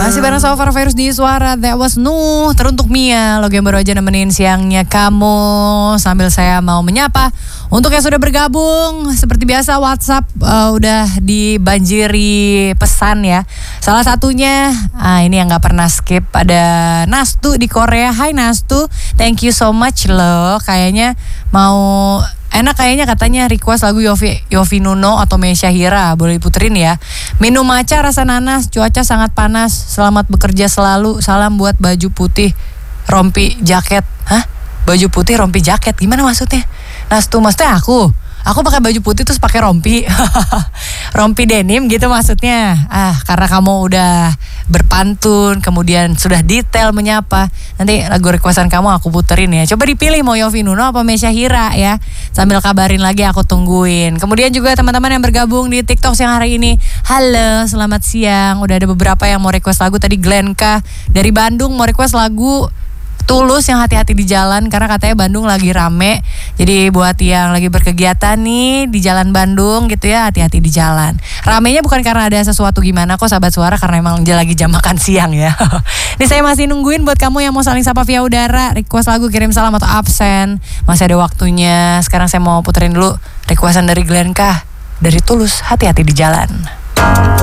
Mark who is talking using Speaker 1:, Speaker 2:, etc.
Speaker 1: Masih bareng sama Farah Virus di Suara. That was Nuh. Teruntuk Mia, lo yang baru aja nemenin siangnya kamu. Sambil saya mau menyapa untuk yang sudah bergabung, seperti biasa WhatsApp udah dibanjiri pesan ya. Salah satunya, ini yang gak pernah skip, ada Nastu di Korea. Hai Nastu, thank you so much loh. Kayaknya mau enak katanya request lagu Yofi Nuno atau Meisya Hira. Boleh diputerin ya. Minum matcha rasa nanas, cuaca sangat panas. Selamat bekerja selalu. Salam buat baju putih rompi jaket. Hah? Baju putih rompi jaket gimana maksudnya? Nastu, maksudnya aku pakai baju putih terus pakai rompi. Rompi denim gitu maksudnya. Karena kamu udah berpantun, kemudian sudah detail menyapa, nanti lagu requestan kamu aku puterin ya. Coba dipilih mau Yofi Nuno apa Meisya Hira ya. Sambil kabarin lagi, aku tungguin. Kemudian juga teman-teman yang bergabung di TikTok siang hari ini. Halo, selamat siang. Udah ada beberapa yang mau request lagu. Tadi Glenka dari Bandung mau request lagu Tulus yang hati-hati di jalan, karena katanya Bandung lagi rame. Jadi buat yang lagi berkegiatan nih di jalan Bandung gitu ya, hati-hati di jalan. Ramenya bukan karena ada sesuatu gimana kok sahabat Suara, karena emang lagi jam makan siang ya. Ini saya masih nungguin buat kamu yang mau saling sapa via udara, request lagu, kirim salam atau absen. Masih ada waktunya. Sekarang saya mau puterin dulu requestan dari Glenka dari Tulus, hati-hati di jalan.